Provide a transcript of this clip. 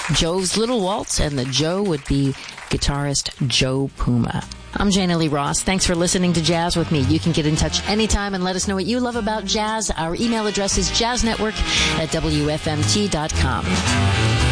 Joe's Little Waltz, and the Joe would be guitarist Joe Puma. I'm Jana Lee Ross. Thanks for listening to Jazz with me. You can get in touch anytime and let us know what you love about jazz. Our email address is jazznetwork@wfmt.com.